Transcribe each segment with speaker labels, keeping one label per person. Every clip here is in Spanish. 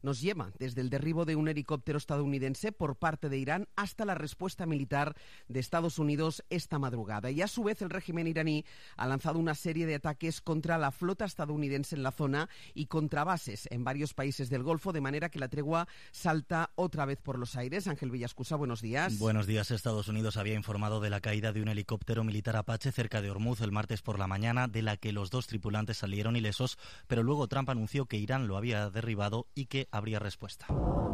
Speaker 1: Nos lleva desde el derribo de un helicóptero estadounidense por parte de Irán hasta la respuesta militar de Estados Unidos esta madrugada. Y a su vez el régimen iraní ha lanzado una serie de ataques contra la flota estadounidense en la zona y contra bases en varios países del Golfo, de manera que la tregua salta otra vez por los aires. Ángel Villascusa, buenos días.
Speaker 2: Buenos días. Estados Unidos había informado de la caída de un helicóptero militar Apache cerca de Hormuz el martes por la mañana, de la que los dos tripulantes salieron ilesos, pero luego Trump anunció que Irán lo había derribado y que habría respuesta.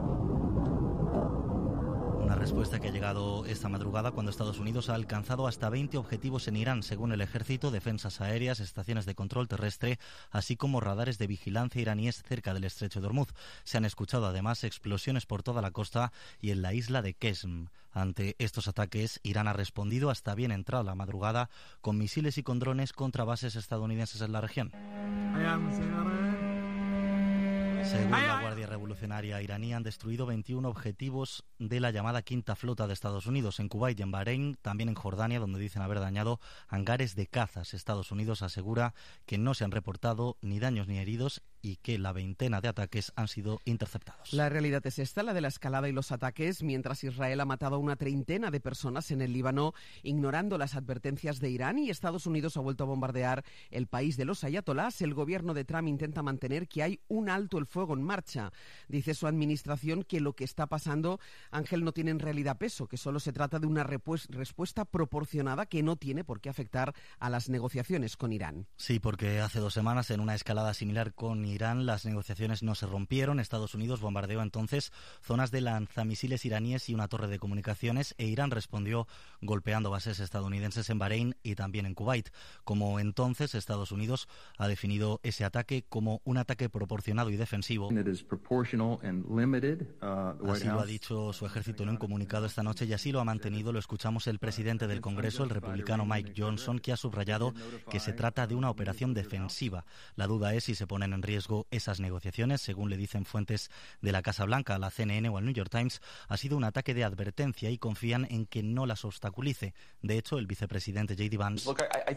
Speaker 2: Una respuesta que ha llegado esta madrugada cuando Estados Unidos ha alcanzado hasta 20 objetivos en Irán, según el ejército, defensas aéreas, estaciones de control terrestre, así como radares de vigilancia iraníes cerca del estrecho de Hormuz. Se han escuchado además explosiones por toda la costa y en la isla de Qeshm. Ante estos ataques, Irán ha respondido hasta bien entrada la madrugada con misiles y con drones contra bases estadounidenses en la región. Según la Guardia Revolucionaria iraní, han destruido 21 objetivos de la llamada Quinta Flota de Estados Unidos en Kuwait y en Bahrein, también en Jordania, donde dicen haber dañado hangares de cazas. Estados Unidos asegura que no se han reportado ni daños ni heridos y que la veintena de ataques han sido interceptados.
Speaker 1: La realidad es esta, la de la escalada y los ataques, mientras Israel ha matado a una treintena de personas en el Líbano, ignorando las advertencias de Irán, y Estados Unidos ha vuelto a bombardear el país de los ayatolás. El gobierno de Trump intenta mantener que hay un alto el fuego en marcha. Dice su administración que lo que está pasando, Ángel, no tiene en realidad peso, que solo se trata de una respuesta proporcionada que no tiene por qué afectar a las negociaciones con Irán.
Speaker 2: Sí, porque hace 2 semanas, en una escalada similar con Irán, las negociaciones no se rompieron. Estados Unidos bombardeó entonces zonas de lanzamisiles iraníes y una torre de comunicaciones, e Irán respondió golpeando bases estadounidenses en Bahrein y también en Kuwait. Como entonces, Estados Unidos ha definido ese ataque como un ataque proporcionado y defensivo. Así lo ha dicho su ejército en un comunicado esta noche, y así lo ha mantenido. Lo escuchamos el presidente del Congreso, el republicano Mike Johnson, que ha subrayado que se trata de una operación defensiva. La duda es si se ponen en riesgo esas negociaciones. Según le dicen fuentes de la Casa Blanca a la CNN o al New York Times, ha sido un ataque de advertencia y confían en que no las obstaculice. De hecho, el vicepresidente J.D. Vance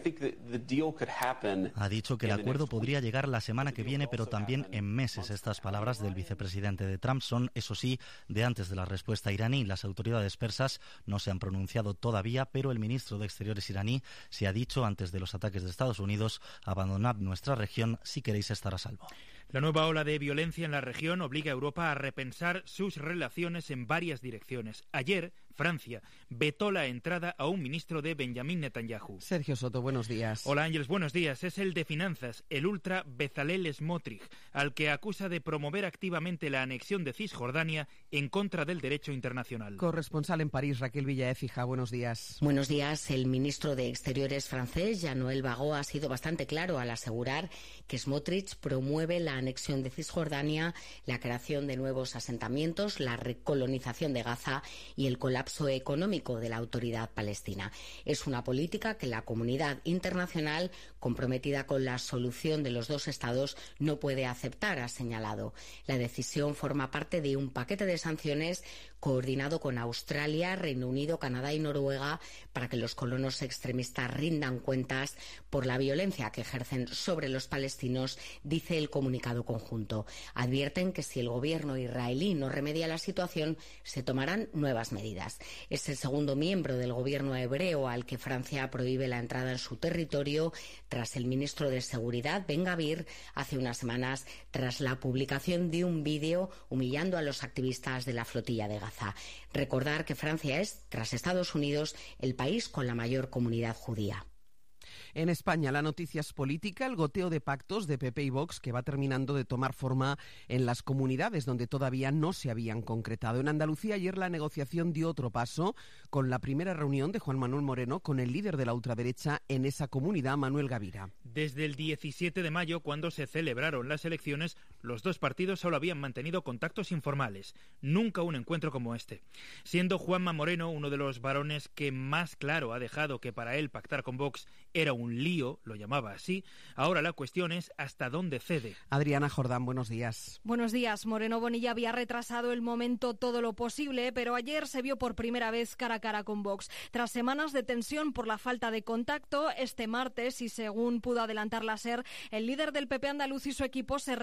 Speaker 2: ha dicho que el acuerdo podría llegar la semana que viene, pero también en meses. Estas palabras del vicepresidente de Trump son, eso sí, de antes de la respuesta iraní. Las autoridades persas no se han pronunciado todavía, pero el ministro de Exteriores iraní se ha dicho antes de los ataques de Estados Unidos: abandonad nuestra región si queréis estar a salvo.
Speaker 3: La nueva ola de violencia en la región obliga a Europa a repensar sus relaciones en varias direcciones. Ayer, Francia vetó la entrada a un ministro de Benjamin Netanyahu.
Speaker 1: Sergio Soto, buenos días.
Speaker 3: Hola Ángeles, buenos días. Es el de Finanzas, el ultra Bezalel Smotrich, al que acusa de promover activamente la anexión de Cisjordania en contra del derecho internacional.
Speaker 1: Corresponsal en París, Raquel Villaécija, buenos días.
Speaker 4: Buenos días. El ministro de Exteriores francés, Jean-Noël Barrot, ha sido bastante claro al asegurar que Smotrich promueve la anexión de Cisjordania, la creación de nuevos asentamientos, la recolonización de Gaza y el colapso económico de la autoridad palestina. Es una política que la comunidad internacional, comprometida con la solución de los dos estados, no puede aceptar, ha señalado. La decisión forma parte de un paquete de sanciones coordinado con Australia, Reino Unido, Canadá y Noruega para que los colonos extremistas rindan cuentas por la violencia que ejercen sobre los palestinos, dice el comunicado conjunto. Advierten que si el gobierno israelí no remedia la situación, se tomarán nuevas medidas. Es el segundo miembro del gobierno hebreo al que Francia prohíbe la entrada en su territorio, tras el ministro de Seguridad, Ben Gvir, hace unas semanas, tras la publicación de un vídeo humillando a los activistas de la flotilla de Gaza. Recordar que Francia es, tras Estados Unidos, el país con la mayor comunidad judía.
Speaker 1: En España, la noticia es política, el goteo de pactos de PP y Vox que va terminando de tomar forma en las comunidades donde todavía no se habían concretado. En Andalucía, ayer la negociación dio otro paso con la primera reunión de Juan Manuel Moreno con el líder de la ultraderecha en esa comunidad, Manuel Gavira.
Speaker 3: Desde el 17 de mayo, cuando se celebraron las elecciones, los dos partidos solo habían mantenido contactos informales. Nunca un encuentro como este. Siendo Juanma Moreno uno de los varones que más claro ha dejado que para él pactar con Vox era un lío, lo llamaba así, ahora la cuestión es hasta dónde cede.
Speaker 1: Adriana Jordán, buenos días.
Speaker 5: Buenos días. Moreno Bonilla había retrasado el momento todo lo posible, pero ayer se vio por primera vez cara a cara con Vox. Tras semanas de tensión por la falta de contacto, este martes, y según pudo adelantar la SER, el líder del PP andaluz y su equipo se reunieron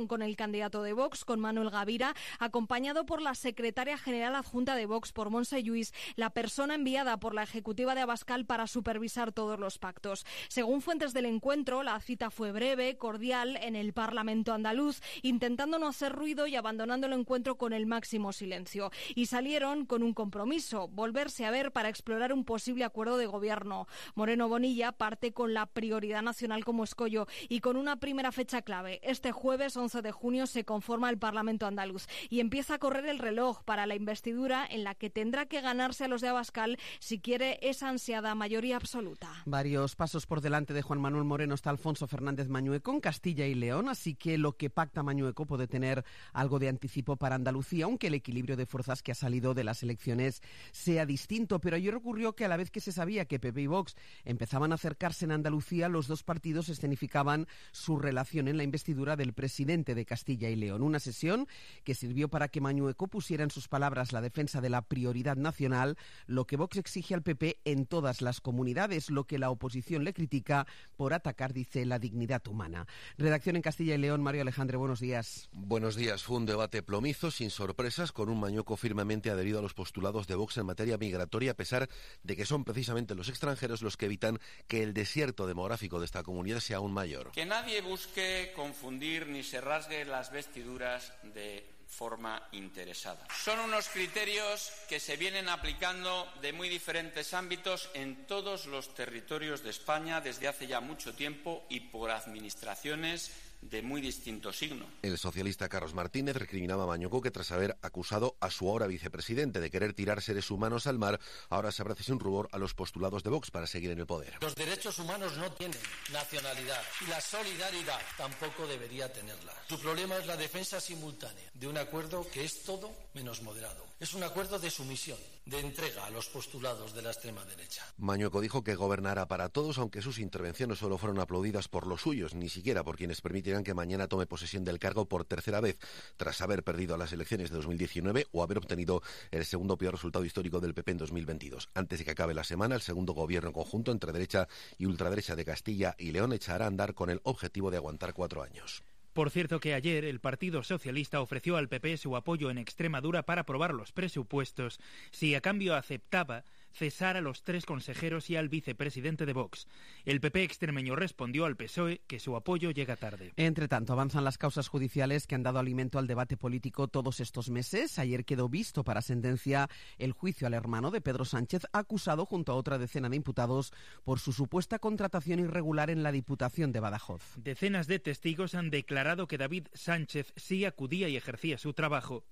Speaker 5: fueron con el candidato de Vox, con Manuel Gavira, acompañado por la secretaria general adjunta de Vox, por Montse Lluís, la persona enviada por la ejecutiva de Abascal para supervisar todos los pactos. Según fuentes del encuentro, la cita fue breve, cordial, en el Parlamento andaluz, intentando no hacer ruido y abandonando el encuentro con el máximo silencio. Y salieron con un compromiso, volverse a ver para explorar un posible acuerdo de gobierno. Moreno Bonilla parte con la prioridad nacional como escollo y con una primera fecha clave. Este jueves 11 de junio se conforma el Parlamento andaluz y empieza a correr el reloj para la investidura en la que tendrá que ganarse a los de Abascal si quiere esa ansiada mayoría absoluta.
Speaker 1: Varios pasos por delante de Juan Manuel Moreno está Alfonso Fernández Mañueco en Castilla y León, así que lo que pacta Mañueco puede tener algo de anticipo para Andalucía, aunque el equilibrio de fuerzas que ha salido de las elecciones sea distinto. Pero ayer ocurrió que a la vez que se sabía que PP y Vox empezaban a acercarse en Andalucía, los dos partidos escenificaban su relación en la investidura del presidente de Castilla y León. Una sesión que sirvió para que Mañueco pusiera en sus palabras la defensa de la prioridad nacional, lo que Vox exige al PP en todas las comunidades, lo que la oposición le critica por atacar, dice, la dignidad humana. Redacción en Castilla y León, Mario Alejandre, buenos días.
Speaker 6: Buenos días. Fue un debate plomizo, sin sorpresas, con un Mañueco firmemente adherido a los postulados de Vox en materia migratoria, a pesar de que son precisamente los extranjeros los que evitan que el desierto demográfico de esta comunidad sea aún mayor.
Speaker 7: Que nadie busque confundir ni se rasgue las vestiduras de forma interesada. Son unos criterios que se vienen aplicando de muy diferentes ámbitos en todos los territorios de España desde hace ya mucho tiempo y por administraciones de muy distinto signo.
Speaker 6: El socialista Carlos Martínez recriminaba a Mañueco que tras haber acusado a su ahora vicepresidente de querer tirar seres humanos al mar, ahora se abraza sin rubor a los postulados de Vox para seguir en el poder.
Speaker 8: Los derechos humanos no tienen nacionalidad y la solidaridad tampoco debería tenerla. Su problema es la defensa simultánea de un acuerdo que es todo menos moderado. Es un acuerdo de sumisión, de entrega a los postulados de la extrema derecha.
Speaker 6: Mañueco dijo que gobernará para todos, aunque sus intervenciones solo fueron aplaudidas por los suyos, ni siquiera por quienes permitirán que mañana tome posesión del cargo por tercera vez, tras haber perdido las elecciones de 2019 o haber obtenido el segundo peor resultado histórico del PP en 2022. Antes de que acabe la semana, el segundo gobierno conjunto entre derecha y ultraderecha de Castilla y León echará a andar con el objetivo de aguantar 4 años.
Speaker 3: Por cierto que ayer el Partido Socialista ofreció al PP su apoyo en Extremadura para aprobar los presupuestos si a cambio aceptaba cesar a los 3 consejeros y al vicepresidente de Vox. El PP extremeño respondió al PSOE que su apoyo llega tarde.
Speaker 1: Entre tanto, avanzan las causas judiciales que han dado alimento al debate político todos estos meses. Ayer quedó visto para sentencia el juicio al hermano de Pedro Sánchez, acusado junto a otra decena de imputados por su supuesta contratación irregular en la Diputación de Badajoz.
Speaker 3: Decenas de testigos han declarado que David Sánchez sí acudía y ejercía su trabajo,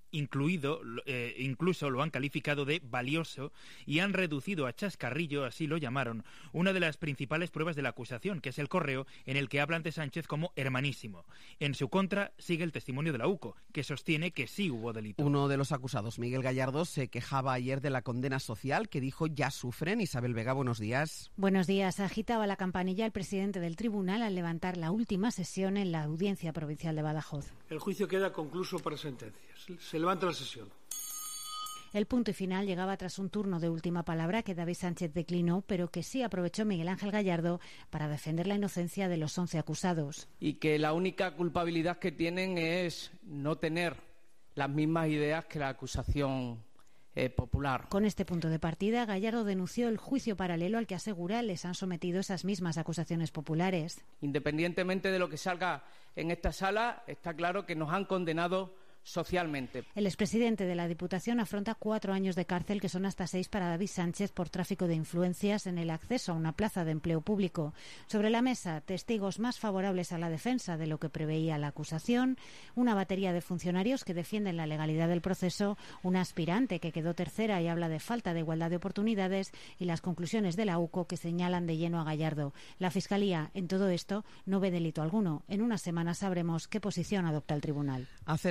Speaker 3: incluso lo han calificado de valioso y han reducido a chascarrillo, así lo llamaron, una de las principales pruebas de la acusación, que es el correo en el que hablan de Sánchez como hermanísimo. En su contra sigue el testimonio de la UCO, que sostiene que sí hubo delito.
Speaker 1: Uno de los acusados, Miguel Gallardo, se quejaba ayer de la condena social que dijo ya sufren. Isabel Vega, buenos días.
Speaker 9: Buenos días. Agitaba la campanilla el presidente del tribunal al levantar la última sesión en la Audiencia Provincial de Badajoz.
Speaker 10: El juicio queda concluso para sentencias. Se levanta la sesión.
Speaker 9: El punto y final llegaba tras un turno de última palabra que David Sánchez declinó, pero que sí aprovechó Miguel Ángel Gallardo para defender la inocencia de los 11 acusados.
Speaker 11: Y que la única culpabilidad que tienen es no tener las mismas ideas que la acusación popular.
Speaker 9: Con este punto de partida, Gallardo denunció el juicio paralelo al que asegura les han sometido esas mismas acusaciones populares.
Speaker 11: Independientemente de lo que salga en esta sala, está claro que nos han condenado socialmente.
Speaker 9: El expresidente de la Diputación afronta 4 años de cárcel, que son hasta 6 para David Sánchez por tráfico de influencias en el acceso a una plaza de empleo público. Sobre la mesa, testigos más favorables a la defensa de lo que preveía la acusación, una batería de funcionarios que defienden la legalidad del proceso, una aspirante que quedó tercera y habla de falta de igualdad de oportunidades y las conclusiones de la UCO que señalan de lleno a Gallardo. La Fiscalía en todo esto no ve delito alguno. En una semana sabremos qué posición adopta el tribunal.
Speaker 1: Acerca del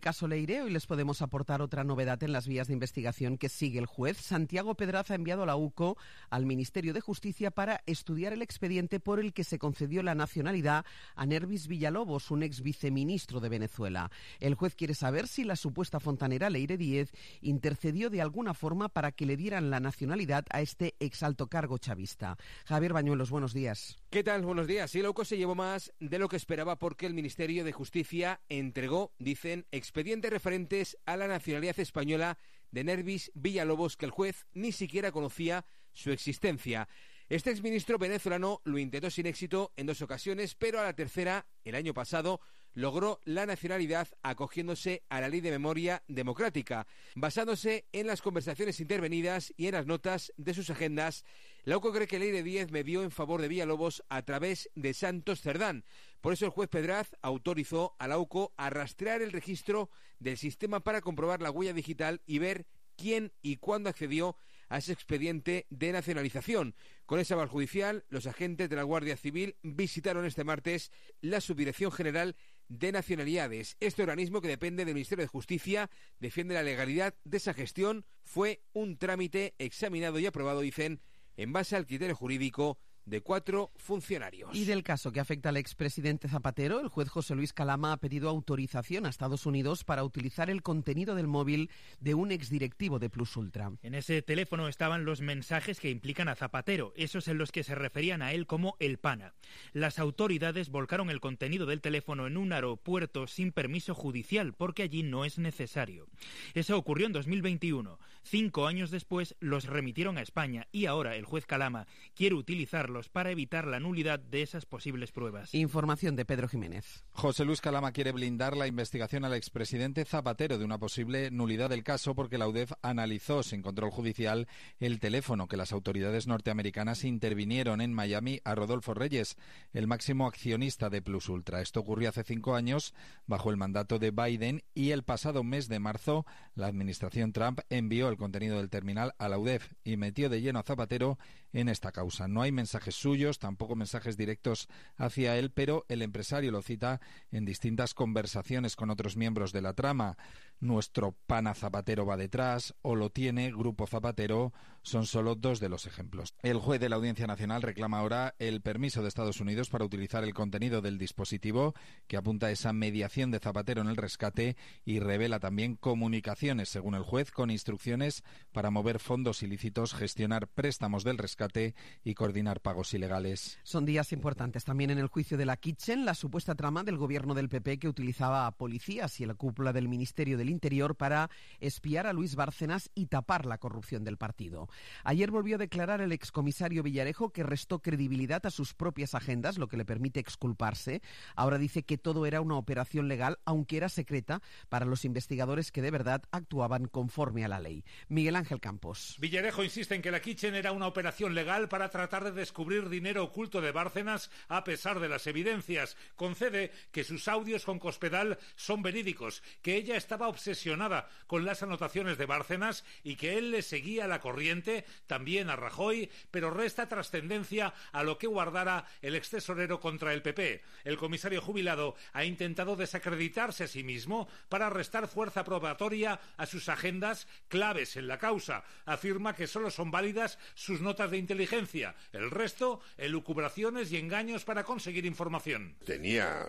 Speaker 1: caso Leire, hoy les podemos aportar otra novedad en las vías de investigación que sigue el juez. Santiago Pedraza ha enviado a la UCO al Ministerio de Justicia para estudiar el expediente por el que se concedió la nacionalidad a Nervis Villalobos, un ex viceministro de Venezuela. El juez quiere saber si la supuesta fontanera Leire Díez intercedió de alguna forma para que le dieran la nacionalidad a este exalto cargo chavista. Javier Bañuelos, buenos días.
Speaker 12: ¿Qué tal? Buenos días. Sí, la UCO se llevó más de lo que esperaba porque el Ministerio de Justicia entregó, dicen, expedientes referentes a la nacionalidad española de Nervis Villalobos, que el juez ni siquiera conocía su existencia. Este exministro venezolano lo intentó sin éxito en 2 ocasiones, pero a la tercera, el año pasado, logró la nacionalidad acogiéndose a la Ley de Memoria Democrática. Basándose en las conversaciones intervenidas y en las notas de sus agendas, la UCO cree que Leire Díez medió en favor de Villalobos a través de Santos Cerdán. Por eso el juez Pedraz autorizó a la UCO a rastrear el registro del sistema para comprobar la huella digital y ver quién y cuándo accedió a ese expediente de nacionalización. Con ese aval judicial, los agentes de la Guardia Civil visitaron este martes la Subdirección General de Nacionalidades. Este organismo, que depende del Ministerio de Justicia, defiende la legalidad de esa gestión. Fue un trámite examinado y aprobado, dicen, en base al criterio jurídico de 4 funcionarios.
Speaker 1: Y del caso que afecta al expresidente Zapatero, el juez José Luis Calama ha pedido autorización a Estados Unidos para utilizar el contenido del móvil de un exdirectivo de Plus Ultra.
Speaker 3: En ese teléfono estaban los mensajes que implican a Zapatero, esos en los que se referían a él como el pana. Las autoridades volcaron el contenido del teléfono en un aeropuerto sin permiso judicial, porque allí no es necesario. Eso ocurrió en 2021. 5 años después los remitieron a España y ahora el juez Calama quiere utilizarlos para evitar la nulidad de esas posibles pruebas.
Speaker 1: Información de Pedro Jiménez.
Speaker 13: José Luis Calama quiere blindar la investigación al expresidente Zapatero de una posible nulidad del caso porque la UDEF analizó sin control judicial el teléfono que las autoridades norteamericanas intervinieron en Miami a Rodolfo Reyes, el máximo accionista de Plus Ultra. Esto ocurrió hace 5 años bajo el mandato de Biden y el pasado mes de marzo la administración Trump envió el contenido del terminal a la UDEF y metió de lleno a Zapatero en esta causa. No hay mensajes suyos, tampoco mensajes directos hacia él, pero el empresario lo cita en distintas conversaciones con otros miembros de la trama. Nuestro pana Zapatero va detrás, o lo tiene, Grupo Zapatero, son solo 2 de los ejemplos. El juez de la Audiencia Nacional reclama ahora el permiso de Estados Unidos para utilizar el contenido del dispositivo que apunta a esa mediación de Zapatero en el rescate y revela también comunicaciones, según el juez, con instrucciones para mover fondos ilícitos, gestionar préstamos del rescate y coordinar pagos ilegales.
Speaker 1: Son días importantes también en el juicio de la Kitchen, la supuesta trama del gobierno del PP que utilizaba a policías y a la cúpula del Ministerio del Interior para espiar a Luis Bárcenas y tapar la corrupción del partido. Ayer volvió a declarar el excomisario Villarejo que restó credibilidad a sus propias agendas, lo que le permite exculparse. Ahora dice que todo era una operación legal, aunque era secreta, para los investigadores que de verdad actuaban conforme a la ley. Miguel Ángel Campos.
Speaker 14: Villarejo insiste en que la Kitchen era una operación legal para tratar de descubrir dinero oculto de Bárcenas a pesar de las evidencias. Concede que sus audios con Cospedal son verídicos, que ella estaba obsesionada con las anotaciones de Bárcenas y que él le seguía la corriente, también a Rajoy, pero resta trascendencia a lo que guardara el extesorero contra el PP. El comisario jubilado ha intentado desacreditarse a sí mismo para restar fuerza probatoria a sus agendas claves en la causa. Afirma que solo son válidas sus notas de inteligencia, el resto, elucubraciones y engaños para conseguir información.
Speaker 15: Tenía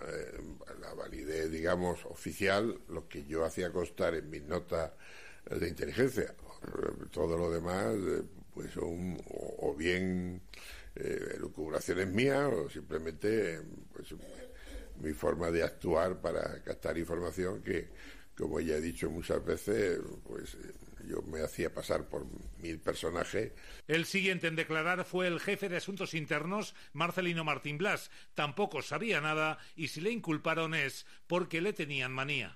Speaker 15: la validez, digamos, oficial, lo que yo hacía constar en mis notas de inteligencia. Todo lo demás, pues son o bien elucubraciones mías o simplemente pues, mi forma de actuar para captar información que, como ya he dicho muchas veces, pues yo me hacía pasar por 1000 personajes.
Speaker 14: El siguiente en declarar fue el jefe de Asuntos Internos, Marcelino Martín Blas. Tampoco sabía nada y si le inculparon es porque le tenían manía.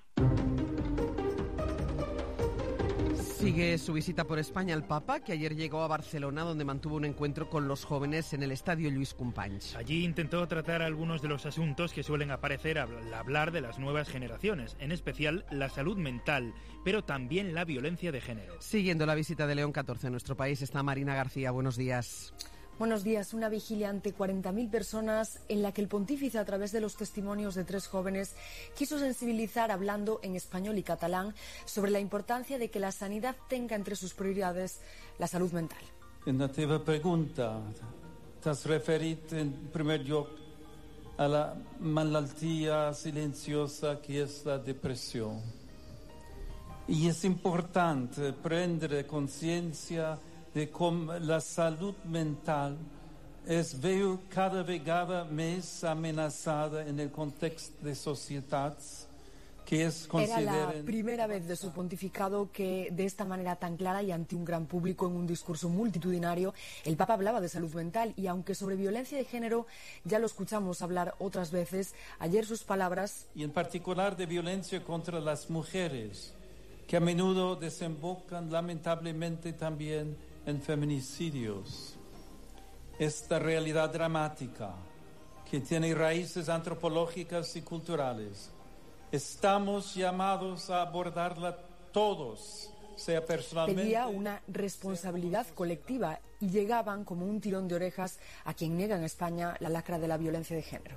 Speaker 1: Sigue su visita por España el Papa, que ayer llegó a Barcelona, donde mantuvo un encuentro con los jóvenes en el Estadio Lluís Companys.
Speaker 3: Allí intentó tratar algunos de los asuntos que suelen aparecer al hablar de las nuevas generaciones, en especial la salud mental, pero también la violencia de género.
Speaker 1: Siguiendo la visita de León XIV a nuestro país está Marina García. Buenos días.
Speaker 16: Buenos días. Una vigilia ante 40.000 personas en la que el pontífice, a través de los testimonios de 3 jóvenes, quiso sensibilizar hablando en español y catalán sobre la importancia de que la sanidad tenga entre sus prioridades la salud mental.
Speaker 17: En la teva pregunta t'has referit en primer lloc a la malaltia silenciosa que es la depresión. Y es importante prendre conciencia de com la salut mental es veu cada vegada més amenaçada en el context de societats que es consideren...
Speaker 16: Era la primera vez de su pontificado que, de esta manera tan clara y ante un gran público, en un discurso multitudinario, el Papa hablaba de salud mental. Y aunque sobre violencia de género ya lo escuchamos hablar otras veces, ayer sus palabras...
Speaker 17: Y en particular de violencia contra las mujeres, que a menudo desembocan lamentablemente también en feminicidios. Esta realidad dramática, que tiene raíces antropológicas y culturales, estamos llamados a abordarla todos, sea personalmente...
Speaker 16: Pedía una responsabilidad colectiva y llegaban como un tirón de orejas a quien niega en España la lacra de la violencia de género.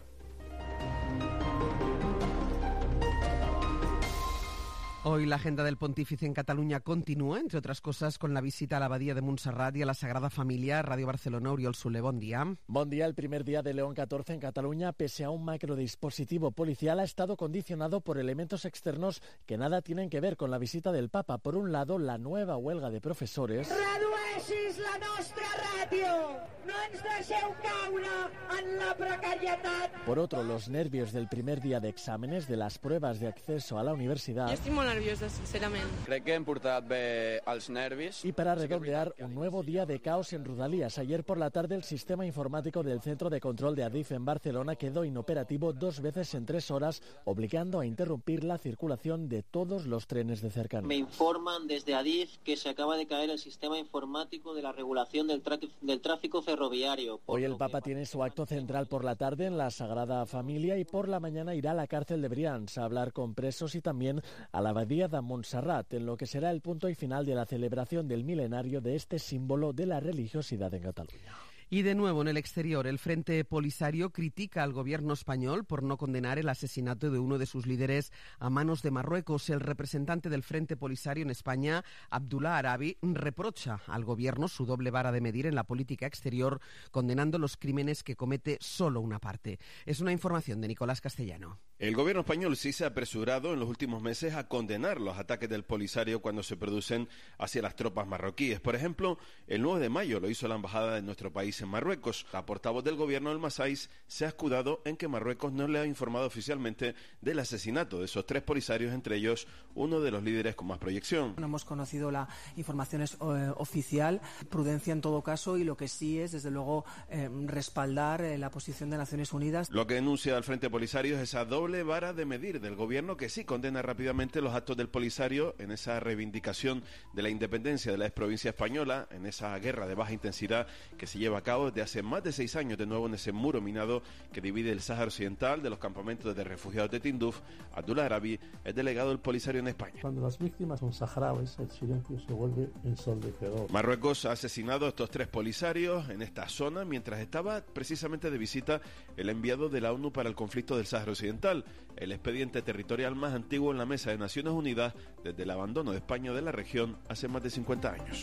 Speaker 1: Hoy la agenda del pontífice en Cataluña continúa, entre otras cosas, con la visita a la Abadía de Montserrat y a la Sagrada Familia. Radio Barcelona, Oriol Soler, bon día.
Speaker 18: Bon día. El primer día de León XIV en Cataluña, pese a un macrodispositivo policial, ha estado condicionado por elementos externos que nada tienen que ver con la visita del Papa. Por un lado, la nueva huelga de profesores.
Speaker 19: Redueixis la nostra ràtio! No ens deixeu caure en la precarietat!
Speaker 18: Por otro, los nervios del primer día de exámenes de las pruebas de acceso a la universidad.
Speaker 20: Jo estic molt nerviosa, sincerament.
Speaker 21: Crec que hem portat bé els nervis.
Speaker 18: Y para redondear, un nuevo día de caos en Rodalies. Ayer por la tarde, el sistema informático del Centro de Control de Adif en Barcelona quedó inoperativo 2 veces en 3 horas, obligando a interrumpir la circulación de todos los trenes de cercanía.
Speaker 22: Me informan desde Adif que se acaba de caer el sistema informático de la regulación del tráfico ferroviario.
Speaker 18: Hoy el Papa tiene su acto central por la tarde en la Sagrada Familia y por la mañana irá a la cárcel de Brians a hablar con presos y también a la Abadía de Montserrat, en lo que será el punto y final de la celebración del milenario de este símbolo de la religiosidad en Cataluña.
Speaker 1: Y de nuevo en el exterior, el Frente Polisario critica al gobierno español por no condenar el asesinato de uno de sus líderes a manos de Marruecos. El representante del Frente Polisario en España, Abdullah Arabi, reprocha al gobierno su doble vara de medir en la política exterior, condenando los crímenes que comete solo una parte. Es una información de Nicolás Castellano.
Speaker 23: El gobierno español sí se ha apresurado en los últimos meses a condenar los ataques del Polisario cuando se producen hacia las tropas marroquíes. Por ejemplo, el 9 de mayo lo hizo la embajada de nuestro país en Marruecos. La portavoz del gobierno, El Masais, se ha escudado en que Marruecos no le ha informado oficialmente del asesinato de esos 3 polisarios, entre ellos uno de los líderes con más proyección.
Speaker 24: No hemos conocido la información oficial, prudencia en todo caso, y lo que sí es, desde luego, respaldar la posición de Naciones Unidas.
Speaker 23: Lo que denuncia el Frente Polisario es esa doble vara de medir del gobierno, que sí condena rápidamente los actos del Polisario en esa reivindicación de la independencia de la exprovincia española, en esa guerra de baja intensidad que se lleva a cabo desde hace más de 6 años, de nuevo en ese muro minado que divide el Sáhara Occidental de los campamentos de refugiados de Tinduf. Abdullah Arabi es delegado del Polisario en España.
Speaker 25: Cuando las víctimas son saharauis, el silencio se vuelve ensordecedor.
Speaker 23: Marruecos ha asesinado a estos 3 polisarios en esta zona mientras estaba precisamente de visita el enviado de la ONU para el conflicto del Sáhara Occidental, el expediente territorial más antiguo en la Mesa de Naciones Unidas desde el abandono de España de la región hace más de 50 años.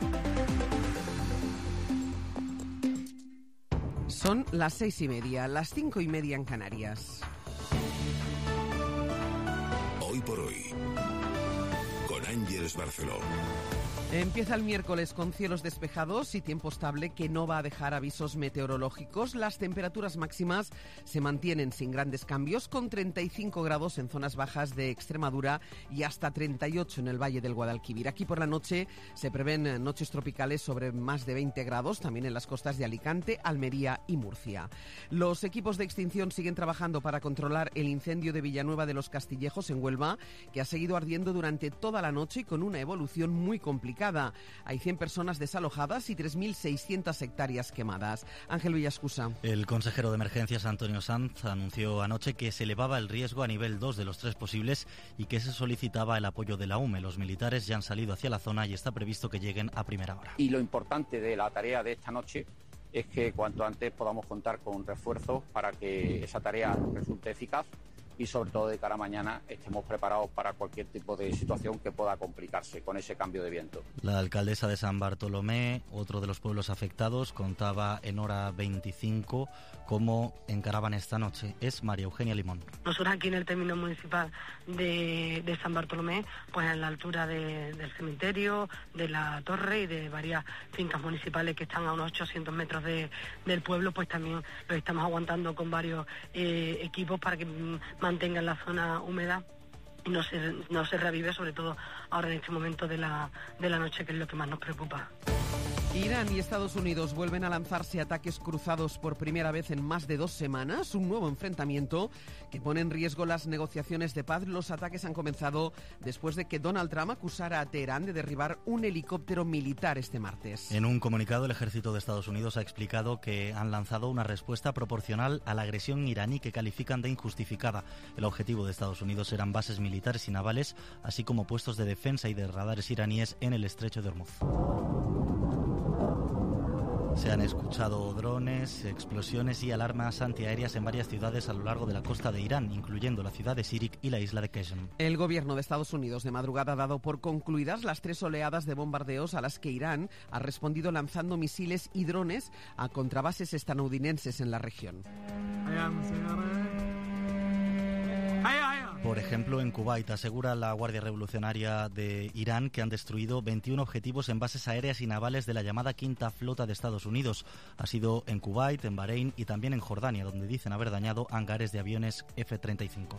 Speaker 1: Son las 6:30, las 5:30 en Canarias.
Speaker 26: Hoy por hoy, con Ángeles Barceló.
Speaker 1: Empieza el miércoles con cielos despejados y tiempo estable que no va a dejar avisos meteorológicos. Las temperaturas máximas se mantienen sin grandes cambios, con 35 grados en zonas bajas de Extremadura y hasta 38 en el Valle del Guadalquivir. Aquí por la noche se prevén noches tropicales sobre más de 20 grados, también en las costas de Alicante, Almería y Murcia. Los equipos de extinción siguen trabajando para controlar el incendio de Villanueva de los Castillejos en Huelva, que ha seguido ardiendo durante toda la noche y con una evolución muy complicada. Hay 100 personas desalojadas y 3.600 hectáreas quemadas. Ángel Villascusa.
Speaker 2: El consejero de Emergencias, Antonio Sanz, anunció anoche que se elevaba el riesgo a nivel 2 de los 3 posibles y que se solicitaba el apoyo de la UME. Los militares ya han salido hacia la zona y está previsto que lleguen a primera hora.
Speaker 27: Y lo importante de la tarea de esta noche
Speaker 4: es que cuanto antes podamos contar con refuerzos para que esa tarea resulte eficaz y sobre todo de cara a mañana estemos preparados para cualquier tipo de situación que pueda complicarse con ese cambio de viento.
Speaker 2: La alcaldesa de San Bartolomé, otro de los pueblos afectados, contaba en Hora 25 cómo encaraban esta noche. Es María Eugenia Limón.
Speaker 5: Nosotros aquí en el término municipal de San Bartolomé, pues en la altura del cementerio, de la torre y de varias fincas municipales que están a unos 800 metros del pueblo, pues también lo estamos aguantando con varios equipos para que mantengan la zona húmeda y no se revive, sobre todo ahora en este momento de la noche, que es lo que más nos preocupa.
Speaker 1: Irán y Estados Unidos vuelven a lanzarse ataques cruzados por primera vez en más de 2 semanas, un nuevo enfrentamiento que pone en riesgo las negociaciones de paz. Los ataques han comenzado después de que Donald Trump acusara a Teherán de derribar un helicóptero militar este martes.
Speaker 2: En un comunicado, el ejército de Estados Unidos ha explicado que han lanzado una respuesta proporcional a la agresión iraní que califican de injustificada. El objetivo de Estados Unidos eran bases militares y navales, así como puestos de defensa y de radares iraníes en el estrecho de Hormuz. Se han escuchado drones, explosiones y alarmas antiaéreas en varias ciudades a lo largo de la costa de Irán, incluyendo la ciudad de Sirik y la isla de Qeshm.
Speaker 1: El gobierno de Estados Unidos de madrugada ha dado por concluidas las 3 oleadas de bombardeos a las que Irán ha respondido lanzando misiles y drones a contrabases estadounidenses en la región.
Speaker 2: Por ejemplo, en Kuwait asegura la Guardia Revolucionaria de Irán que han destruido 21 objetivos en bases aéreas y navales de la llamada Quinta Flota de Estados Unidos. Ha sido en Kuwait, en Bahrein y también en Jordania, donde dicen haber dañado hangares de aviones F-35.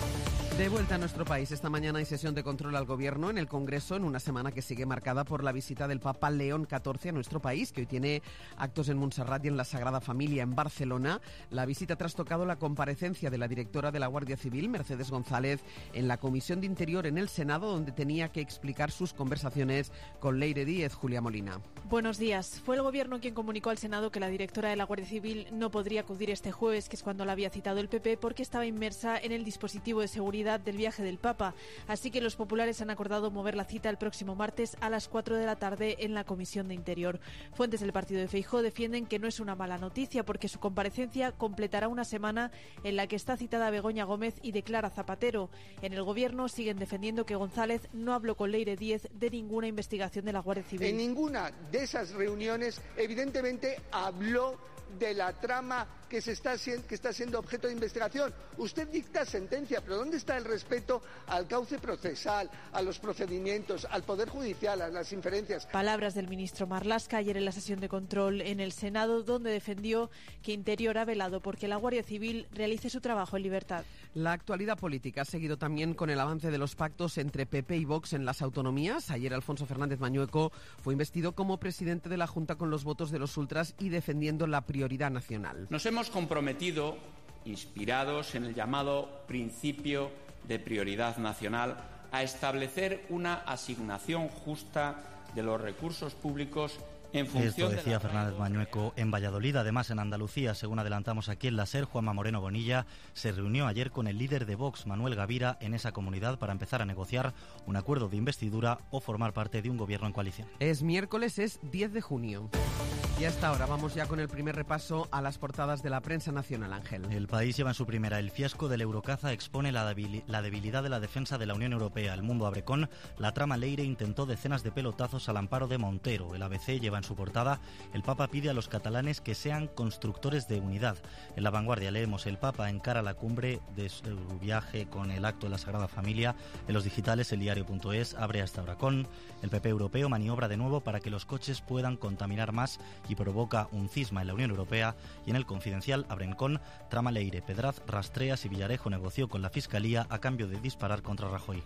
Speaker 1: De vuelta a nuestro país, esta mañana hay sesión de control al Gobierno en el Congreso, en una semana que sigue marcada por la visita del Papa León XIV a nuestro país, que hoy tiene actos en Montserrat y en la Sagrada Familia en Barcelona. La visita ha trastocado la comparecencia de la directora de la Guardia Civil, Mercedes González, en la Comisión de Interior en el Senado, donde tenía que explicar sus conversaciones con Leire Díez. Julia Molina.
Speaker 6: Buenos días. Fue el Gobierno quien comunicó al Senado que la directora de la Guardia Civil no podría acudir este jueves, que es cuando la había citado el PP, porque estaba inmersa en el dispositivo de seguridad del viaje del Papa. Así que los populares han acordado mover la cita el próximo martes a las 4 de la tarde en la Comisión de Interior. Fuentes del partido de Feijóo defienden que no es una mala noticia, porque su comparecencia completará una semana en la que está citada Begoña Gómez y de Clara Zapatero. En el Gobierno siguen defendiendo que González no habló con Leire Díez de ninguna investigación de la Guardia Civil.
Speaker 7: En ninguna de esas reuniones, evidentemente, habló de la trama que está siendo objeto de investigación. Usted dicta sentencia, pero ¿dónde está el respeto al cauce procesal, a los procedimientos, al Poder Judicial, a las inferencias?
Speaker 6: Palabras del ministro Marlaska ayer en la sesión de control en el Senado, donde defendió que Interior ha velado porque la Guardia Civil realice su trabajo en libertad.
Speaker 1: La actualidad política ha seguido también con el avance de los pactos entre PP y Vox en las autonomías. Ayer Alfonso Fernández Mañueco fue investido como presidente de la Junta con los votos de los ultras y defendiendo la prioridad nacional.
Speaker 8: Nos hemos comprometido, inspirados en el llamado principio de prioridad nacional, a establecer una asignación justa de los recursos públicos en función.
Speaker 2: Esto decía Fernández Mañueco en Valladolid. Además, en Andalucía, según adelantamos aquí en la SER, Juanma Moreno Bonilla se reunió ayer con el líder de Vox, Manuel Gavira, en esa comunidad para empezar a negociar un acuerdo de investidura o formar parte de un gobierno en coalición.
Speaker 1: Es miércoles, es 10 de junio. Y hasta ahora vamos ya con el primer repaso a las portadas de la prensa nacional, Ángel.
Speaker 2: El País lleva en su primera: el fiasco del Eurocaza expone la debilidad de la defensa de la Unión Europea. El Mundo abre con: la trama Leire intentó decenas de pelotazos al amparo de Montero. El ABC lleva en su portada: el Papa pide a los catalanes que sean constructores de unidad. En La Vanguardia leemos: el Papa encara la cumbre de su viaje con el acto de la Sagrada Familia. En los digitales, el diario.es abre hasta ahora con: el PP europeo maniobra de nuevo para que los coches puedan contaminar más y provoca un cisma en la Unión Europea. Y en El Confidencial abren con: trama Leire, Pedraz rastrea si Villarejo negoció con la Fiscalía a cambio de disparar contra Rajoy.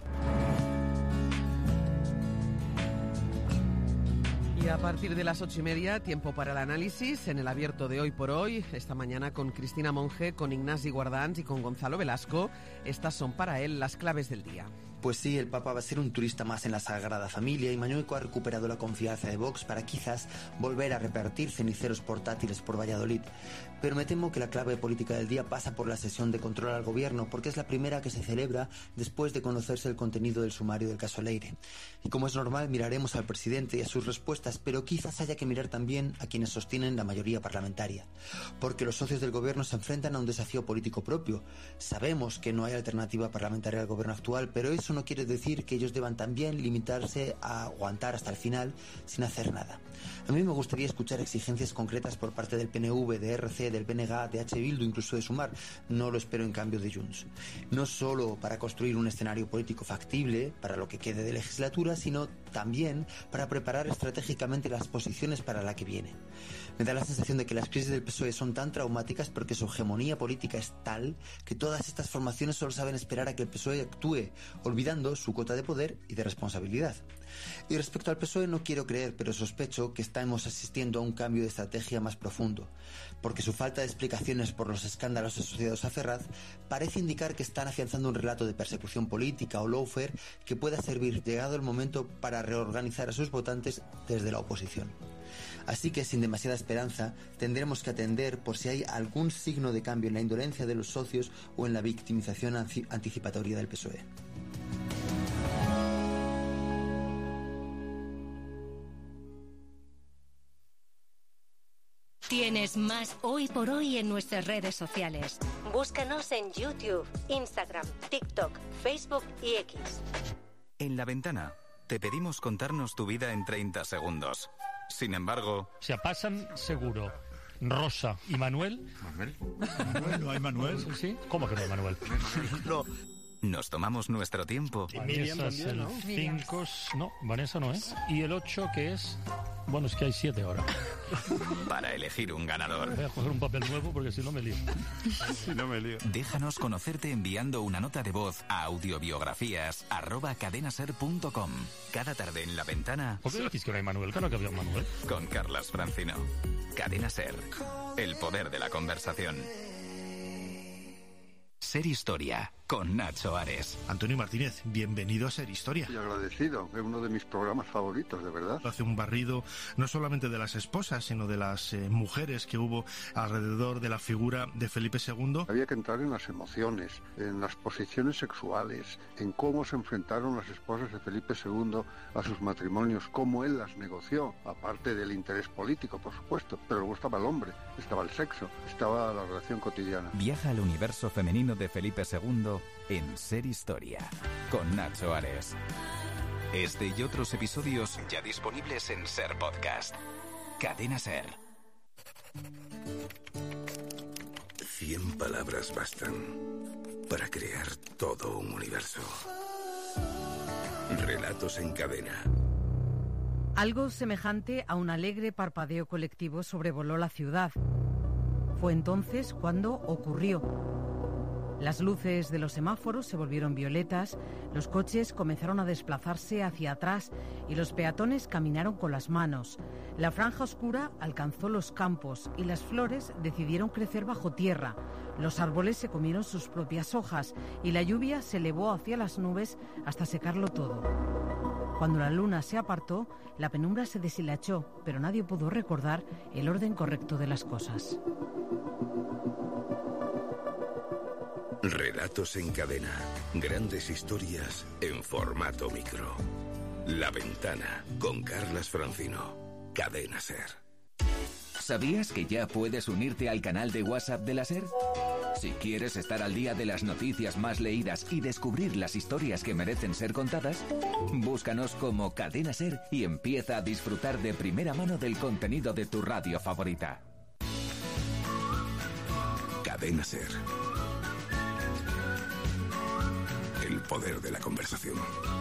Speaker 1: Y a partir de las 8:30, tiempo para el análisis en el abierto de Hoy por Hoy. Esta mañana con Cristina Monge, con Ignasi Guardans y con Gonzalo Velasco. Estas son para él las claves del día.
Speaker 9: Pues sí, el Papa va a ser un turista más en la Sagrada Familia y Mañueco ha recuperado la confianza de Vox para quizás volver a repartir ceniceros portátiles por Valladolid. Pero me temo que la clave política del día pasa por la sesión de control al gobierno, porque es la primera que se celebra después de conocerse el contenido del sumario del caso Leire. Y como es normal, miraremos al presidente y a sus respuestas, pero quizás haya que mirar también a quienes sostienen la mayoría parlamentaria. Porque los socios del gobierno se enfrentan a un desafío político propio. Sabemos que no hay alternativa parlamentaria al gobierno actual, pero eso no quiere decir que ellos deban también limitarse a aguantar hasta el final sin hacer nada. A mí me gustaría escuchar exigencias concretas por parte del PNV, de RC, del BNG, de H. Bildu, incluso de Sumar. No lo espero en cambio de Junts. No solo para construir un escenario político factible para lo que quede de legislatura, sino también para preparar estratégicamente las posiciones para la que viene. Me da la sensación de que las crisis del PSOE son tan traumáticas porque su hegemonía política es tal que todas estas formaciones solo saben esperar a que el PSOE actúe, olvidando su cuota de poder y de responsabilidad. Y respecto al PSOE no quiero creer, pero sospecho que estamos asistiendo a un cambio de estrategia más profundo, porque su falta de explicaciones por los escándalos asociados a Ferraz parece indicar que están afianzando un relato de persecución política o lawfare que pueda servir, llegado el momento, para reorganizar a sus votantes desde la oposición. Así que, sin demasiada esperanza, tendremos que atender por si hay algún signo de cambio en la indolencia de los socios o en la victimización anticipatoria del PSOE.
Speaker 10: Tienes más Hoy por Hoy en nuestras redes sociales. Búscanos en YouTube, Instagram, TikTok, Facebook y X.
Speaker 11: En La Ventana te pedimos contarnos tu vida en 30 segundos. Sin embargo...
Speaker 12: Se pasan seguro Rosa y Manuel.
Speaker 11: ¿Manuel?
Speaker 12: ¿No hay Manuel? ¿Sí? ¿Cómo que no hay Manuel?
Speaker 11: No. Nos tomamos nuestro tiempo.
Speaker 12: Vanessa es el 5... No, Vanessa no es. Y el 8 que es... Bueno, es que hay 7 ahora.
Speaker 11: Para elegir un ganador.
Speaker 12: Voy a coger un papel nuevo porque si no me lío.
Speaker 11: Déjanos conocerte enviando una nota de voz a audiobiografías@cadenaser.com. Cada tarde en La Ventana.
Speaker 12: ¿Por qué decís que no hay Manuel? Claro que había un Manuel.
Speaker 11: Con Carlas Francino. Cadena Ser. El poder de la conversación. Ser Historia, con Nacho Ares.
Speaker 13: Antonio Martínez, bienvenido a Ser Historia.
Speaker 15: Y agradecido, es uno de mis programas favoritos, de verdad.
Speaker 13: Hace un barrido no solamente de las esposas, sino de las mujeres que hubo alrededor de la figura de Felipe II.
Speaker 15: Había que entrar en las emociones, en las posiciones sexuales, en cómo se enfrentaron las esposas de Felipe II a sus matrimonios, cómo él las negoció, aparte del interés político, por supuesto. Pero luego estaba el hombre, estaba el sexo, estaba la relación cotidiana.
Speaker 11: Viaja al universo femenino de Felipe II en Ser Historia, con Nacho Ares. Este y otros episodios ya disponibles en Ser Podcast. Cadena Ser.
Speaker 26: 100 palabras bastan para crear todo un universo. Relatos en cadena.
Speaker 27: Algo semejante a un alegre parpadeo colectivo sobrevoló la ciudad. Fue entonces cuando ocurrió. Las luces de los semáforos se volvieron violetas, los coches comenzaron a desplazarse hacia atrás y los peatones caminaron con las manos. La franja oscura alcanzó los campos y las flores decidieron crecer bajo tierra. Los árboles se comieron sus propias hojas y la lluvia se elevó hacia las nubes hasta secarlo todo. Cuando la luna se apartó, la penumbra se deshilachó, pero nadie pudo recordar el orden correcto de las cosas.
Speaker 26: Relatos en cadena. Grandes historias en formato micro. La Ventana, con Carlas Francino. Cadena Ser.
Speaker 28: ¿Sabías que ya puedes unirte al canal de WhatsApp de la Ser? Si quieres estar al día de las noticias más leídas y descubrir las historias que merecen ser contadas, búscanos como Cadena Ser y empieza a disfrutar de primera mano del contenido de tu radio favorita.
Speaker 26: Cadena Ser. El poder de la conversación.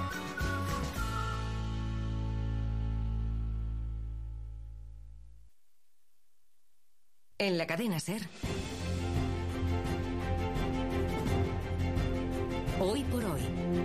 Speaker 10: En la cadena Ser. Hoy por hoy.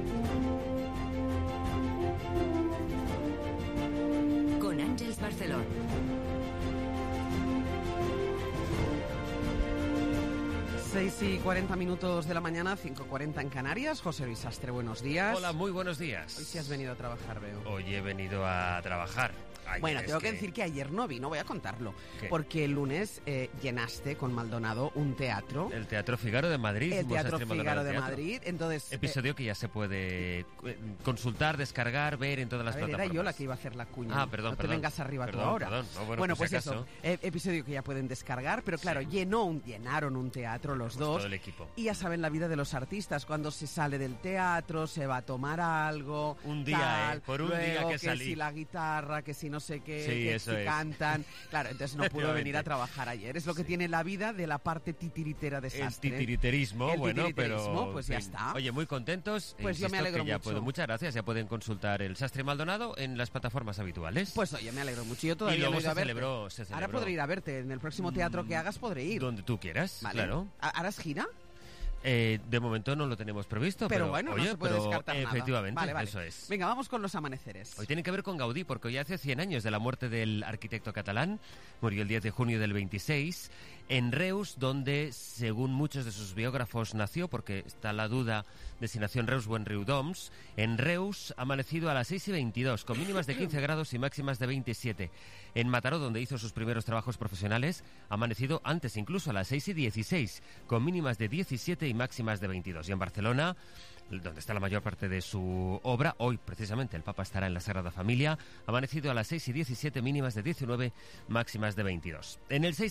Speaker 10: Con Àngels Barceló.
Speaker 1: 6:40 de la mañana, 5:40 en Canarias. José Luis Sastre, buenos días.
Speaker 3: Hola, muy buenos días.
Speaker 1: Hoy sí has venido a trabajar, veo.
Speaker 3: Hoy he venido a trabajar.
Speaker 1: Bueno, tengo que decir que ayer no vi, no voy a contarlo.
Speaker 3: ¿Qué?
Speaker 1: Porque el lunes llenaste con Maldonado un teatro.
Speaker 3: El Teatro Figaro de Madrid.
Speaker 1: El Teatro Figaro de Madrid. Entonces,
Speaker 3: episodio que ya se puede consultar, descargar, ver en todas las plataformas.
Speaker 1: Era yo la que iba a hacer la cuña.
Speaker 3: Ah, perdón,
Speaker 1: no te vengas arriba tú ahora.
Speaker 3: Perdón. No,
Speaker 1: bueno, pues eso. Episodio que ya pueden descargar, pero claro, llenaron un teatro los dos.
Speaker 3: Todo el equipo.
Speaker 1: Y ya saben la vida de los artistas. Cuando se sale del teatro, se va a tomar algo.
Speaker 3: Un día, por un día que salí.
Speaker 1: Que si la guitarra, que si no sé qué.
Speaker 3: Sí, eso es.
Speaker 1: Cantan. Claro, entonces no pudo venir a trabajar ayer. Es lo que tiene la vida de la parte titiritera de Sastre.
Speaker 3: El titiriterismo, pero...
Speaker 1: pues ya está.
Speaker 3: Oye, muy contentos.
Speaker 1: Pues yo me alegro mucho.
Speaker 3: Muchas gracias. Ya pueden consultar el Sastre Maldonado en las plataformas habituales.
Speaker 1: Pues oye, me alegro mucho. Yo todavía
Speaker 3: y luego
Speaker 1: no he ido a verte.
Speaker 3: Se celebró.
Speaker 1: Ahora podré ir a verte. En el próximo teatro que hagas podré ir.
Speaker 3: Donde tú quieras,
Speaker 1: ¿vale?
Speaker 3: Claro.
Speaker 1: ¿Harás gira?
Speaker 3: De momento no lo tenemos previsto, pero
Speaker 1: bueno,
Speaker 3: oye,
Speaker 1: no se puede descartar nada.
Speaker 3: Efectivamente,
Speaker 1: vale.
Speaker 3: Eso es.
Speaker 1: Venga, vamos con los amaneceres.
Speaker 3: Hoy tiene que ver con Gaudí, porque hoy hace 100 años de la muerte del arquitecto catalán. Murió el 10 de junio del 26 en Reus, donde, según muchos de sus biógrafos, nació, porque está la duda de si nació en Reus o en Riudoms. En Reus, amanecido a las 6:22, con mínimas de 15 grados y máximas de 27. En Mataró, donde hizo sus primeros trabajos profesionales, amanecido antes, incluso a las 6:16, con mínimas de 17 y máximas de 22. Y en Barcelona, donde está la mayor parte de su obra, hoy precisamente el Papa estará en la Sagrada Familia, amanecido a las 6:17, mínimas de 19, máximas de 22. En el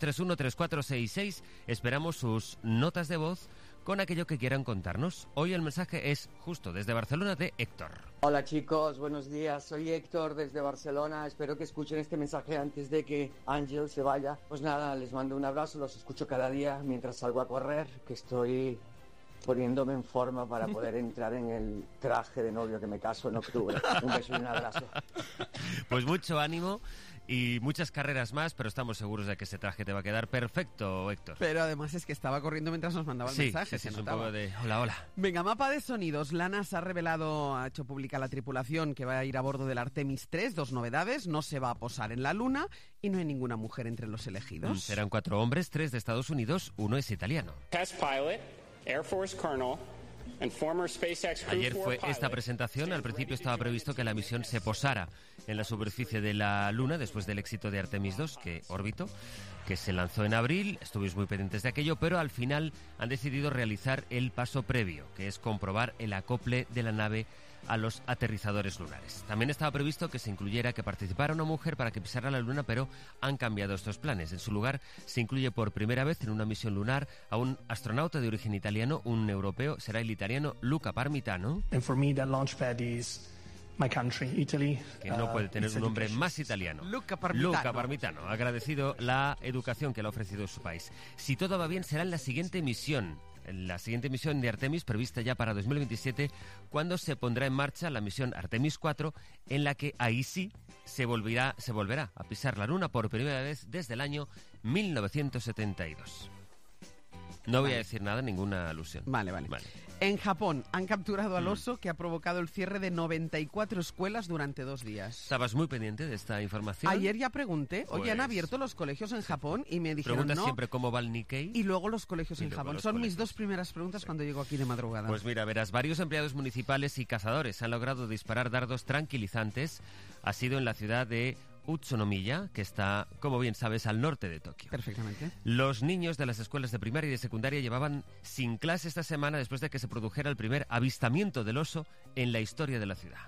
Speaker 3: 638-313466 esperamos sus notas de voz con aquello que quieran contarnos. Hoy el mensaje es justo desde Barcelona de Héctor.
Speaker 14: Hola chicos, buenos días. Soy Héctor desde Barcelona. Espero que escuchen este mensaje antes de que Ángel se vaya. Pues nada, les mando un abrazo. Los escucho cada día mientras salgo a correr, que estoy poniéndome en forma para poder entrar en el traje de novio que me caso en octubre. Un beso y un abrazo.
Speaker 3: Pues mucho ánimo y muchas carreras más, pero estamos seguros de que ese traje te va a quedar perfecto, Héctor.
Speaker 1: Pero además es que estaba corriendo mientras nos mandaba el mensaje.
Speaker 3: Sí, es un poco de hola.
Speaker 1: Venga, mapa de sonidos. La NASA ha hecho pública la tripulación que va a ir a bordo del Artemis 3. 2 novedades: no se va a posar en la Luna y no hay ninguna mujer entre los elegidos.
Speaker 3: Serán 4 hombres, 3 de Estados Unidos, 1 es italiano.
Speaker 16: Test pilot, Air Force Colonel.
Speaker 3: Ayer fue esta presentación. Al principio estaba previsto que la misión se posara en la superficie de la Luna después del éxito de Artemis 2, que orbitó, que se lanzó en abril. Estuvimos muy pendientes de aquello, pero al final han decidido realizar el paso previo, que es comprobar el acople de la nave a los aterrizadores lunares. También estaba previsto que se incluyera que participara una mujer para que pisara la Luna, pero han cambiado estos planes. En su lugar, se incluye por primera vez en una misión lunar a un astronauta de origen italiano, un europeo, será el italiano Luca Parmitano.
Speaker 25: And for me that launchpad is my country, Italy.
Speaker 3: Que no puede tener un nombre más italiano.
Speaker 1: Luca
Speaker 3: Parmitano. Ha agradecido la educación que le ha ofrecido su país. Si todo va bien, será en la siguiente misión de Artemis, prevista ya para 2027, cuando se pondrá en marcha la misión Artemis 4, en la que ahí sí se volverá a pisar la Luna por primera vez desde el año 1972. No voy a decir nada, ninguna alusión.
Speaker 1: Vale. En Japón han capturado al oso que ha provocado el cierre de 94 escuelas durante 2 días.
Speaker 3: ¿Estabas muy pendiente de esta información?
Speaker 1: Ayer ya pregunté. Oye, han abierto los colegios en Japón y me dijeron
Speaker 3: Preguntas
Speaker 1: no.
Speaker 3: siempre cómo va el Nikkei.
Speaker 1: Y luego los colegios en Japón. Son mis 2 primeras preguntas cuando llego aquí de madrugada.
Speaker 3: Pues mira, verás, varios empleados municipales y cazadores han logrado disparar dardos tranquilizantes. Ha sido en la ciudad de Utsunomiya, que está, como bien sabes, al norte de Tokio.
Speaker 1: Perfectamente.
Speaker 3: Los niños de las escuelas de primaria y de secundaria llevaban sin clase esta semana después de que se produjera el primer avistamiento del oso en la historia de la ciudad.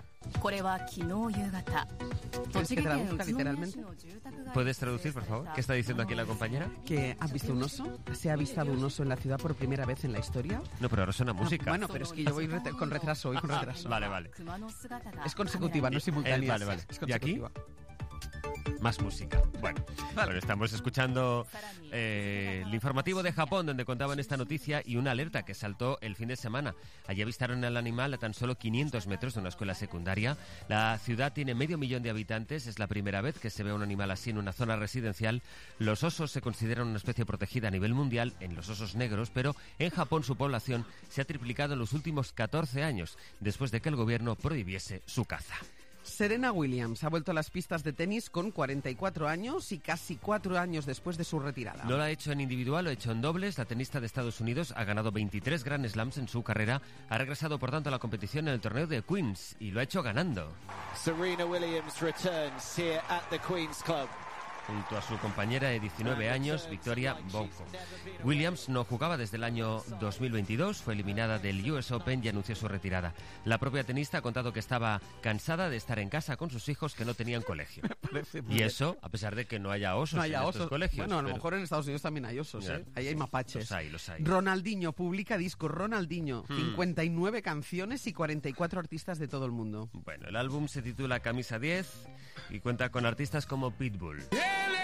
Speaker 1: ¿Quieres que traduzca literalmente?
Speaker 3: ¿Puedes traducir, por favor? ¿Qué está diciendo aquí la compañera?
Speaker 1: ¿Que has visto un oso? ¿Se ha avistado un oso en la ciudad por primera vez en la historia?
Speaker 3: No, pero ahora suena música.
Speaker 1: Bueno, pero es que yo voy con retraso.
Speaker 3: Vale.
Speaker 1: Es consecutiva, no es simultánea.
Speaker 3: Vale.
Speaker 1: Es
Speaker 3: ¿Y aquí? Más música. Bueno, estamos escuchando el informativo de Japón, donde contaban esta noticia y una alerta que saltó el fin de semana. Allí avistaron al animal a tan solo 500 metros de una escuela secundaria. La ciudad tiene 500.000 de habitantes. Es la primera vez que se ve un animal así en una zona residencial. Los osos se consideran una especie protegida a nivel mundial en los osos negros, pero en Japón su población se ha triplicado en los últimos 14 años, después de que el gobierno prohibiese su caza.
Speaker 1: Serena Williams ha vuelto a las pistas de tenis con 44 años y casi 4 años después de su retirada.
Speaker 3: No lo ha hecho en individual, lo ha hecho en dobles. La tenista de Estados Unidos ha ganado 23 Grand Slams en su carrera. Ha regresado, por tanto, a la competición en el torneo de Queens y lo ha hecho ganando.
Speaker 17: Serena Williams returns here at the Queen's Club.
Speaker 3: Junto a su compañera de 19 años, Victoria Bocco. Williams no jugaba desde el año 2022, fue eliminada del US Open y anunció su retirada. La propia tenista ha contado que estaba cansada de estar en casa con sus hijos que no tenían colegio. Y eso, a pesar de que no haya osos en estos colegios.
Speaker 1: Bueno, a lo mejor en Estados Unidos también hay osos, ¿eh? Ahí hay mapaches.
Speaker 3: Los hay.
Speaker 1: Ronaldinho publica disco Ronaldinho, 59 canciones y 44 artistas de todo el mundo.
Speaker 3: Bueno, el álbum se titula Camisa 10 y cuenta con artistas como Pitbull.